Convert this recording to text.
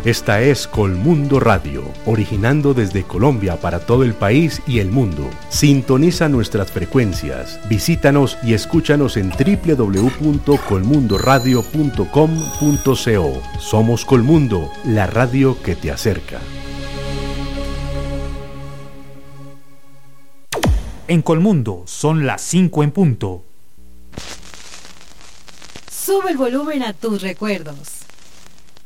Esta es Colmundo Radio, originando desde Colombia para todo el país y el mundo. Sintoniza nuestras frecuencias, visítanos y escúchanos en www.colmundoradio.com.co. Somos Colmundo, la radio que te acerca. En Colmundo son las 5 en punto. Sube el volumen a tus recuerdos.